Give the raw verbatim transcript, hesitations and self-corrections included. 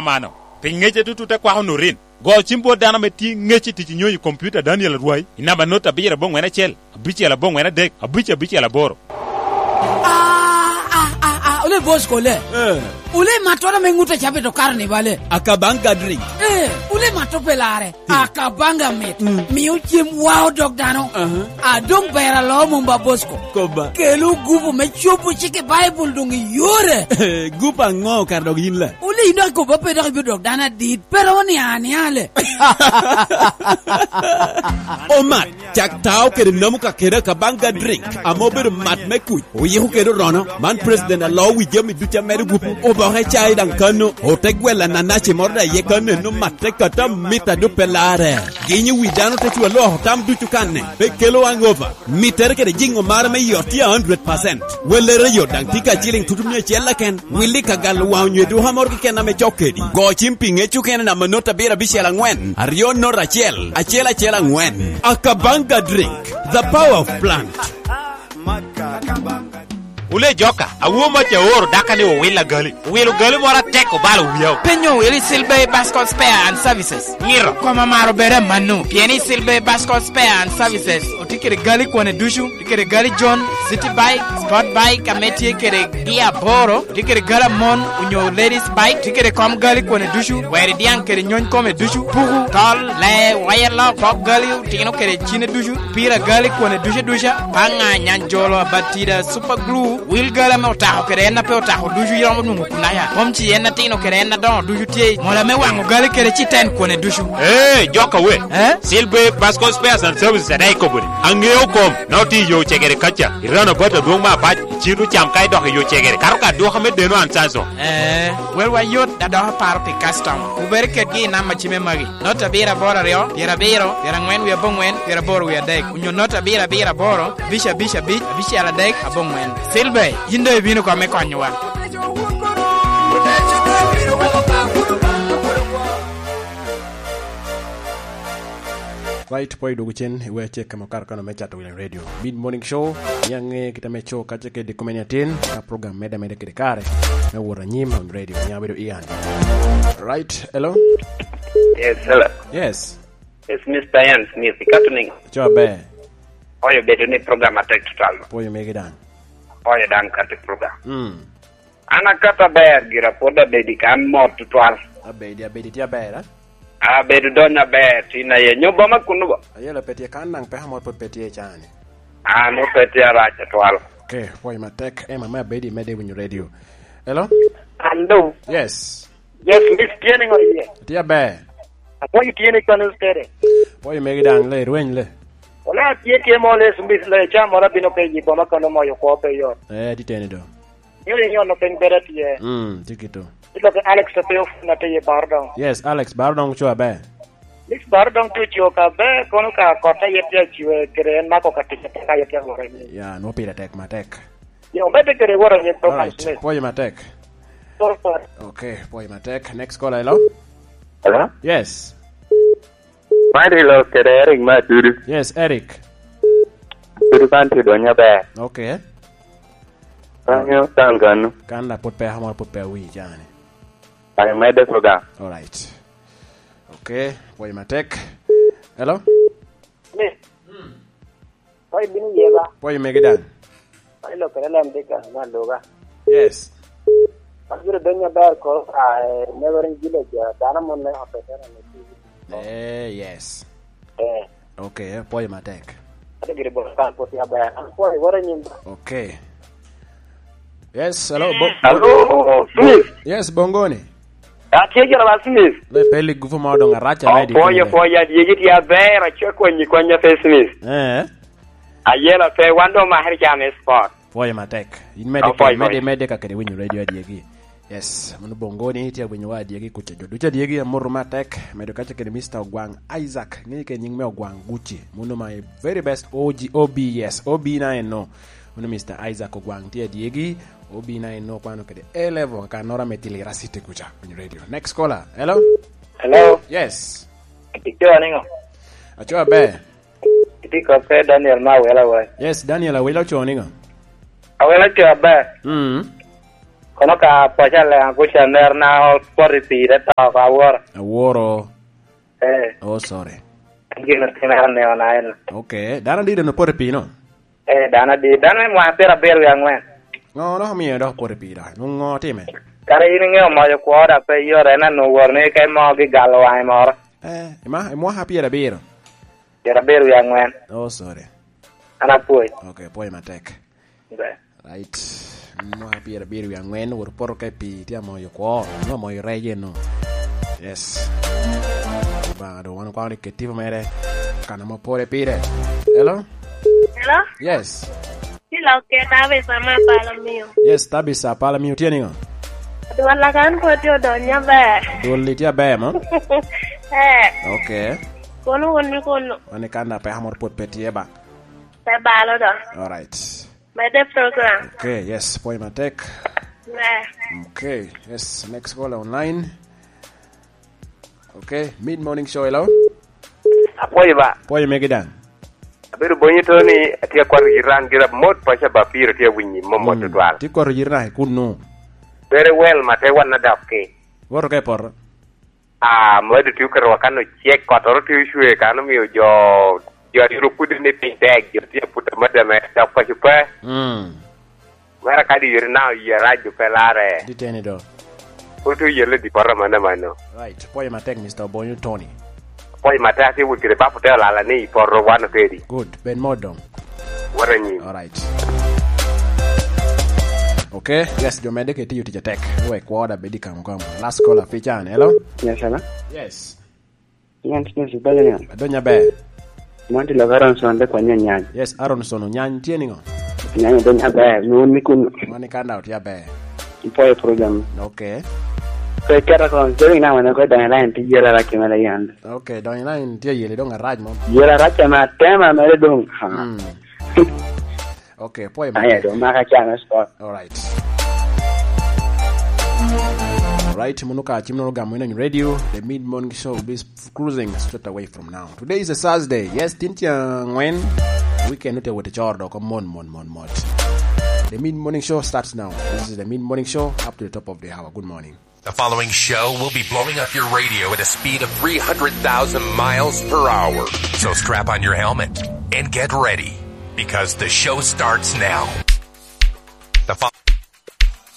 mano pingeje tutu te kwa honorin go chimbo dana meti ngechi ti nyoyi computer Daniel Ruai inaba nota bira bon wena chel abichi la bon wena dek abichi abichi la boro ah ah ah ah ole Bosco le eh ule matora menguta chape to karne vale akabanga drink eh ule matopelare akabanga met mm. miuchim wow dog dano uh-huh. adong pera lo mumba Bosco koba kelu gupu mechupu chike bible dungi yore gupa ngo kardog yinla ule ina ko ba peda ko dog dana dit pero ni ani ale o mat jak taw ke namu ka kera kabanga drink amober mat meku o yehu ke rono man president a law wi jemi du chamere gupu o ba he chai dan kanu o tegwela na nache morda ye kanu no mat ka tam mita du pelare ginyi wi dano te chulo ho tam du chukane be kelo angova miter ke jingo mar me yoti one hundred percent welere yo dan tika chiling tutumye chela ken willi ka gal wawnye du hamor ke na me chokedi go chimping e chuken na manota bira bishela ngwen ario no rachel achela chela ngwen akabanga drink the power of plant ule joka awo ma che oro dakane o wila gali wilo gali mora teko balo wiyo penyo ili Silbe Bascom Spare and Services ngiro koma maro bere manu pieni Silbe Bascom Spare and Services otikere gali kone dushu tikere gali John City Bike Sport Bike ameti kere gia boro tikere gala mon unyo ladies bike tikere kom gali kone dushu were dian kere nyon kome dushu pugu tol le wayala pop gali tikeno kere chine dushu pira gali kone dusha dusha panga nyanjolo batida super glue wil gala me ota kere na pe ota duju yomo nungu kunaya momchi yena tino kere na don duju tie mola me wangu gali kere chiten kone dushu eh joka we eh Silbe Bascom Spares and Services dai ko buri angeo kom noti yo chegere kacha irana bota dong ma pa chiru cham kai do yo chegere karuka do xame de no ansanso eh wel wa yot da do par pe custom u ber ke gi na ma chime magi nota bira bora reo bira biro bira ngwen we bongwen bira boro we dek unyo nota bira bira boro bisha bisha bisha bisha la dek abongwen Silbe yinde bino kwa me konywa right boy doguchen we check kama karkano mecha to radio mid morning show yang kita mecho kache ke de komeniatin ka program meda meda ke kare na wora nyima on radio nyabedo ian right hello yes hello yes it's Mister Ian Smith katuning chobe oyo bedo ni program attack total oyo megidan oyo dan kate program mm ana kata ber gira poda bedi kan mot total abedi abedi tia bera a bedo dona ber tina ye nyoba makunugo ayela peti kan nang pe hamot peti e chani ah no peti ara total okay oyo matek e mama abedi mede win radio hello hello yes yes Miss tiene ngoye tia be apoy tiene con ustedes oyo megidan le ruin le hola tie tie moles Miss le chamo la bino pe yibo makono moyo ko pe yo eh ditene do yo le yo no pen beratie mm tikito ito ke Alex te na te pardon yes Alex pardon cho be Alex pardon tu cho ka be kono ka kota yete chiwe kren ma ko katike ka yete ngore ya no pira tek matek yo bete kere wora ye to right boy matek okay boy matek next call hello hello yes Mari lo kere Eric Maturu yes Eric Turu kan tu donya be okay Kanyo tangano kanda pot pe hamor pot pe wi jani ay mede program all right okay boy matek hello me hmm hoy bini yeba boy megidan hoy lo kere lam de ka na loga yes agure donya ber ko ay neverin gile ja dana mon ne hotel ne eh yes eh okay boy matek ade gire bo kan pot ya ba boy wora nyimba okay yes hello bo hello Smith yes bongoni Atiye la Smith le peli gufu ma do ngaracha na di poya poya yigiti ya vera cheko nyi kwanya fe Smith eh ayela fe wando ma her jam sport poya matek in mede mede mede ka kede winyu radio adiegi yes mun bongoni tia winyu wa adiegi kuchejo ducha adiegi amuru matek mede ka kede Mister Ogwang Isaac ngi ke nyingme Ogwang Gucci munu my very best O G O B yes O B nine no munu Mister Isaac Ogwang tia adiegi O B nine no kwano kede A level ka nora metili rasite kucha winyu radio next caller hello hello yes Ikyo ningo acho be Itiko pe Daniel Mawela wa yes Daniel awela cho ningo awela cho ba mm Kono ka pachale angusha nerna poriti reta kawor. Aworo. Eh. Oh, sorry. Gino tina ne onaen. Okay, dana di no porpi no. Eh, dana di dana mo apera beru yang wen. No, no mi do porpi da. Non ngoti me. Kare ini ngeo mo yo kwora pe yo rena no worne kai mo gi galo ai mor. Eh, ma mo happy era beru. Era beru yang wen. Oh, sorry. Ana poi. Okay, poi matek. Okay. Right. Mo happy era beru yang wen wor por kai pi ti mo yo ko. No mo yo reye no. Yes. Ba do wan kwa ni ketivo mere. Kana mo pore pire. Hello? Hello? Yes. Hello, que tabe sama pala mio. Yes, tabi sa pala mio tieni ngo. Dua kan ko tio donya ba. Dol litia ba mo. Eh. Okay. Kono woni kono. Wani kana pe hamor pot petie ba. Pe balo do. All right. Mede program. Okay, yes, poi matek. Nah. Okay, yes, next call online. Okay, mid morning show hello. Apoi ba. Poi megidan. Abiru bonyi to ni atia kwar giran girab mod pasha ba piro tia winyi momo to dwal. Ti kor yirna kunno. Very well mate wana dapke. Wor ke por. Ah, mo de tu karo kanu check ko to tu shwe kanu mi jo jo di rupu de ne pintek jo tia puta mada me da pasha pa. Mm. Mara kadi yirna yara ju pelare. Di teni do. Putu yele di para mana mano. Right, poi matek Mister Bonyu Tony. Poi mate ati wukire ba puta la la ni porro wana kedi. Good, Ben Modong. Waranyi. All right. Okay, yes, do mede ke ti yuti tek. We kwada bedi kam kam. Last caller feature hello. Yes, hello. Yes. Yan tino sibale ni. Adonya be. Mwanti la garan so ande kwa nyanya. Yes, Aaron sono nyan tieni ngo. Nyanya donya ba, no mikun. Mani kanda out ya be. Ipo program. Okay. Ko kera ko doing na wana ko dana line ti yera la kimela yanda. Okay, don line tie yele don garage mo. Yera ra chama tema mere dong. Mm. Okay, poi ma. Ayo do maka chana spot. All right. All right, munuka chimno gamu in radio. The mid morning show will be cruising straight away from now. Today is a Thursday. Yes, tintia when weekend uta with the chordo come mon mon mon mon. The mid morning show starts now. This is the mid morning show up to the top of the hour. Good morning. The following show will be blowing up your radio at a speed of three hundred thousand miles per hour. So strap on your helmet and get ready because the show starts now.